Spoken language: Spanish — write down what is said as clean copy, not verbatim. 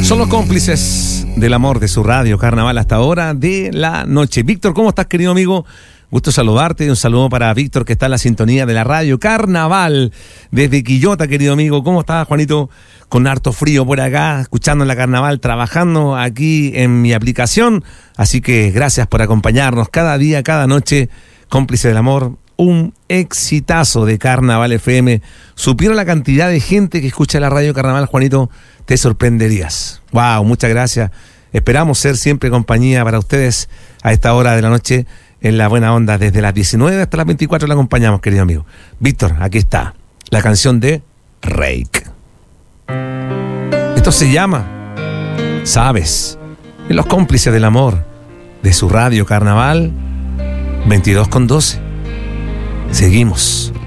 Son los cómplices del amor de su radio Carnaval hasta ahora de la noche. Víctor, ¿cómo estás, querido amigo? Gusto saludarte. Un saludo para Víctor, que está en la sintonía de la radio Carnaval desde Quillota, querido amigo. ¿Cómo estás, Juanito? Con harto frío por acá, escuchando la Carnaval, trabajando aquí en mi aplicación. Así que gracias por acompañarnos cada día, cada noche. Cómplices del amor, un exitazo de Carnaval FM. ¿Supieron la cantidad de gente que escucha la radio Carnaval, Juanito? Te sorprenderías. Wow, muchas gracias. Esperamos ser siempre compañía para ustedes a esta hora de la noche en la buena onda. Desde las 19 hasta las 24 la acompañamos, querido amigo. Víctor, aquí está la canción de Reik. Esto se llama Sabes, en los cómplices del amor de su radio Carnaval 22:12. Seguimos.